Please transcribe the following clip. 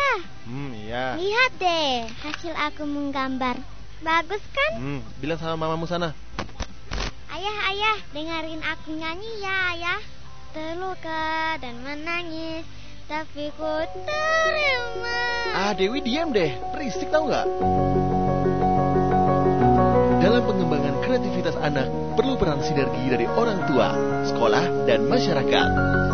Iya. Lihat deh hasil aku menggambar. Bagus kan? Bilang sama mamamu sana. Ayah, dengerin aku nyanyi ya, ayah. Terluka dan menangis, tapi ku terima. Dewi diam deh, berisik tau gak? Dalam pengembangan kreativitas anak, perlu peran sinergi dari orang tua, sekolah, dan masyarakat.